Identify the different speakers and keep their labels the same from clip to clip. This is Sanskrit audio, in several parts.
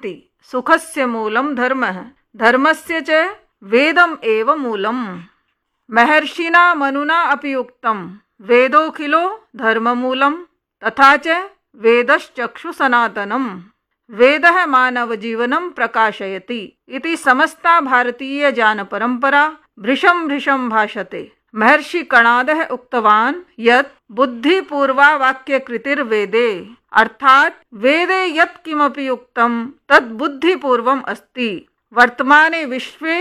Speaker 1: शान्ति सुखस्य मूलं धर्मः धर्मस्य च वेदम् एव मूलम्। महर्षिणा मनुना अपि उक्तं वेदोऽखिलो धर्ममूलं तथा च वेदश्चक्षु सनातनम्। वेदः मानवजीवनं प्रकाशयति इति समस्ता भारतीय जानपरंपरा भृशं भृशं भाषते। महर्षि कणादः उक्तवान् यत् बुद्धिपूर्वा वाक्यकृतिर्वेदे, अर्थात् वेदे यत् किमपि उक्तं तत् बुद्धिपूर्वम् अस्ति। वर्तमाने विश्वे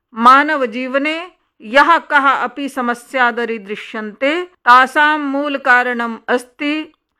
Speaker 1: मानवजीवने यः कः अपि समस्या दरीदृश्यन्ते तासां मूलकारणम् अस्ति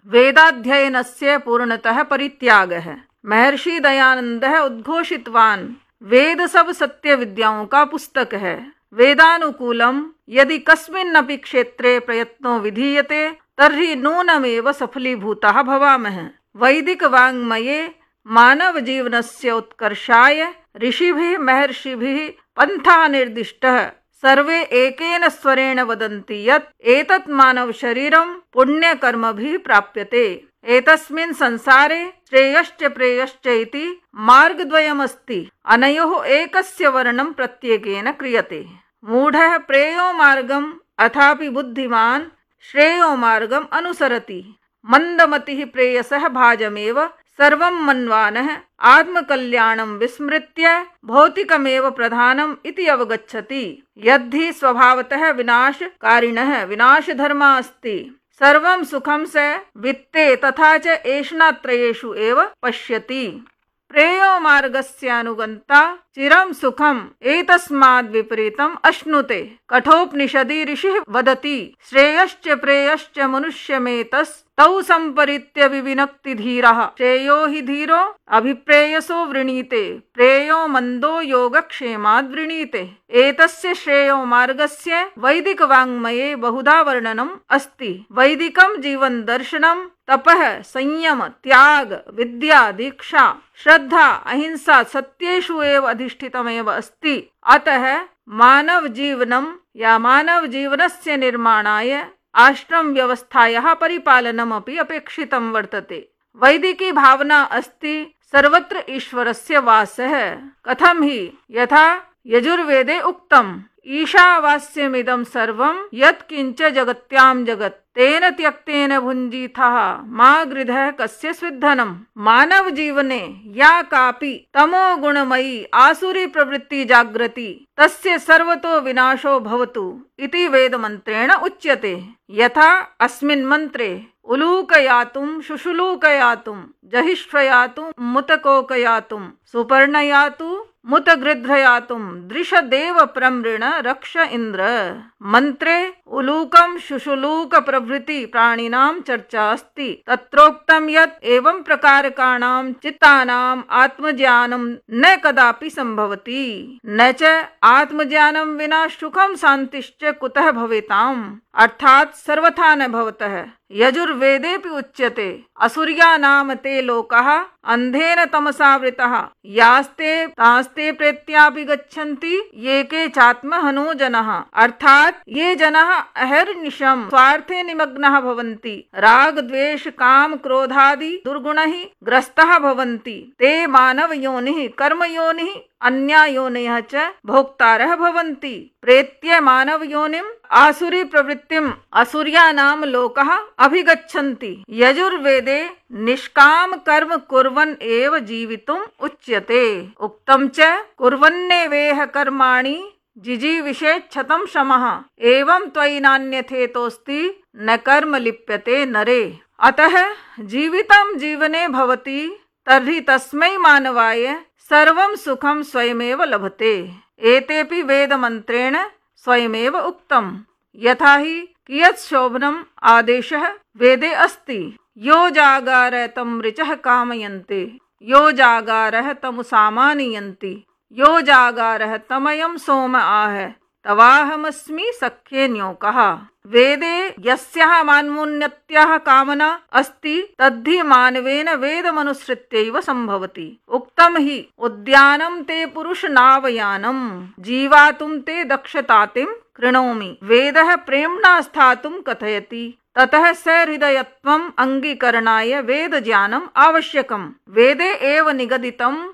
Speaker 1: वेदाध्ययनस्य पूर्णतः परित्यागः। महर्षि दयानन्दः उद्घोषितवान् वेद सब सत्य विद्याओं का पुस्तक है। वेदानुकूलं यदि कस्मिन्नपि क्षेत्रे प्रयत्नो विधीयते तर्हि नूनमेव सफलीभूताः भवामः। वैदिक वाङ्मये मानव जीवनस्य उत्कर्षाय ऋषिभिः महर्षिभिः पन्थः निर्दिष्टः। सर्वे एकेन स्वरेण वदन्ति यत् एतत् मानव शरीरं पुण्यकर्मभिः प्राप्यते। एतस्मिन् संसारे श्रेयश्च प्रेयश्च इति मार्गद्वयमस्ति। अनयोः एकस्य वर्णं प्रत्येकेन क्रियते। मूढः प्रेयो मार्गम् अथापि बुद्धिमान् श्रेयो मार्गम् अनुसरति। मन्दमतिः प्रेयसः भाजमेव सर्वं मन्वानः आत्मकल्याणं विस्मृत्य भौतिकमेव प्रधानम् इति अवगच्छति। यद्धि स्वभावतः विनाशकारिणः विनाशधर्मा अस्ति। सर्वं सुखं स वित्ते तथा च एषणात्रयेषु एव पश्यति। प्रेयो मार्गस्य अनुगन्ता चिरं सुखम् एतस्माद् विपरीतम् अश्नुते। कठोपनिषदि ऋषिः वदति श्रेयश्च प्रेयश्च मनुष्यमेतस्तौ सम्परित्य विविनक्ति धीरः। श्रेयो हि धीरो अभिप्रेयसो वृणीते प्रेयो मन्दो योगक्षेमाद् वृणीते। एतस्य श्रेयो मार्गस्य वैदिक वाङ्मये बहुधा वर्णनम् अस्ति। वैदिकं जीवन दर्शनं तपः संयम त्याग विद्या दीक्षा श्रद्धा अहिंसा सत्येषु एव अधिष्ठितमेव अस्ति। अतः मानव जीवनं या मानव जीवनस्य निर्माणाय आश्रम व्यवस्थायाः परिपालनमपि अपेक्षितं वर्तते। वैदिकी भावना अस्ति सर्वत्र ईश्वरस्य वासः। कथं हि यथा यजुर्वेदे उक्तम् ईशावास्यमिदं सर्वं यत्किंच जगत्यां जगत् तेन त्यक्तेन भुञ्जीथः मा गृधः कस्य स्विद्धनम्। मानव जीवने या कापि तमो गुणमयी आसुरी प्रवृत्ति जागृति तस्य सर्वतो विनाशो भवतु इति वेदमन्त्रेण उच्यते। यथा अस्मिन् मन्त्रे उलूकयातुं शुशुलूकयातुं जहिष्वयातुं मुतकोकयातुं सुपर्णयातु मुतगृध्रयातुं दृशदेव प्रमृण रक्ष इन्द्र। मंत्रे उलूकं शुशुलूक प्रभृति प्राणिनां चर्चा अस्ति। तत्रोक्तं यत् एवं प्रकारकाणां चित्तानां आत्मज्ञानं न कदापि संभवति। न च आत्मज्ञानं विना सुखं शान्तिश्च कुतः भवेताम्। अर्थात् सर्वथा न भवतः। यजुर्वेदेऽपि उच्यते असुर्या नाम ते लोकाः अंधेन तमसावृताः यास्ते तास्ते प्रेत्यापि गच्छन्ति ये के चात्महनो जनाः। अर्थात ये जनाः अहर्निशं स्वार्थे निमग्नाः भवन्ति राग द्वेष काम क्रोधादि दुर्गुणैः ग्रस्ताः भवन्ति ते मानव योनिः कर्म योनिः अन्या योनयः च भोक्तारः भवन्ति। प्रेत्य मानव योनिम् आसुरी प्रवृत्तिम् असुर्या नाम लोकाः अभिगच्छन्ति। यजुर्वेदे निष्काम कर्म कुर्वन् एव जीवितुम् उच्यते। उक्तं च कुर्वन्नेवेह कर्माणि जिजीविषेच्छतं शमः एवं त्वयि नान्यथेतोऽस्ति न कर्म लिप्यते नरे। अतः जीवितं जीवने भवति तर्हि तस्मै मानवाय सर्वं सुखं स्वयमेव लभते। एतेपि वेदमन्त्रेण स्वयमेव उक्तम्। यथा हि कियत् शोभनम् आदेशः वेदे अस्ति। यो जागार तं ऋचः कामयन्ते यो जागारः तमुसामानीयन्ति यो जागारः तमयं सोम आह तवाहमस्मि सख्ये न्योकः। वेदे यस्याः मान्योन्नत्याः कामना अस्ति तद्धि मानवेन वेदमनुसृत्यैव संभवति। उक्तं हि उद्यानं ते पुरुषनावयानं जीवातुं ते दक्षतातिं कृणोमि। वेदः प्रेम्णा स्थातुं कथयति। ततः सहृदयत्वम् अंगीकरणाय वेद ज्ञानम् आवश्यकम्। वेदे एव निगदितं